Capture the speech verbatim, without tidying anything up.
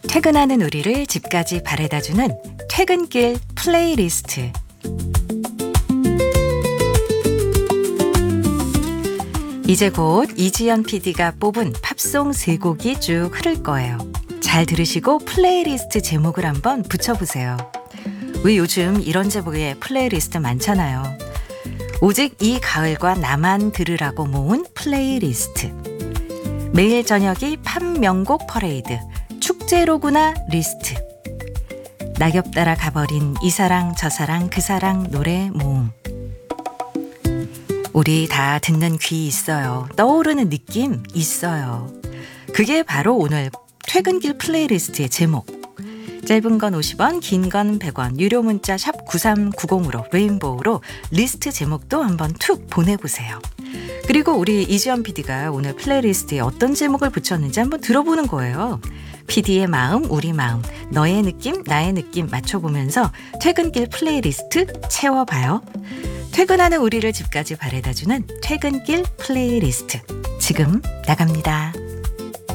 퇴근하는 우리를 집까지 바래다주는 퇴근길 플레이리스트. 이제 곧 이지연 피디가 뽑은 팝송 세 곡이 쭉 흐를 거예요. 잘 들으시고 플레이리스트 제목을 한번 붙여보세요. 왜 요즘 이런 제목의 플레이리스트 많잖아요. 오직 이 가을과 나만 들으라고 모은 플레이리스트. 매일 저녁이 팝 명곡 퍼레이드, 축제로구나 리스트. 낙엽 따라 가버린 이 사랑 저 사랑 그 사랑 노래 모음. 우리 다 듣는 귀 있어요. 떠오르는 느낌 있어요. 그게 바로 오늘 퇴근길 플레이리스트의 제목. 짧은 건 오십 원, 긴 건 백 원, 유료 문자 샵 구삼구공으로 레인보우로 리스트 제목도 한번 툭 보내보세요. 그리고 우리 이지연 피디가 오늘 플레이리스트에 어떤 제목을 붙였는지 한번 들어보는 거예요. 피디의 마음, 우리 마음, 너의 느낌, 나의 느낌 맞춰보면서 퇴근길 플레이리스트 채워봐요. 퇴근하는 우리를 집까지 바래다주는 퇴근길 플레이리스트. 지금 나갑니다.